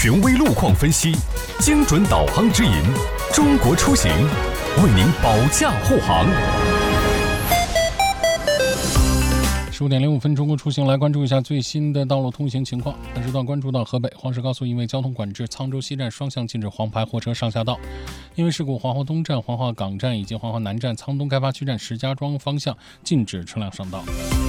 权威路况分析，精准导航指引，中国出行为您保驾护航。 15:05，中国出行来关注一下最新的道路通行情况。本时段关注到河北黄石高速因为交通管制，沧州西站双向禁止黄牌货车上下道。因为事故，黄骅东站、黄骅港站以及黄骅南站、沧东开发区站石家庄方向禁止车辆上道。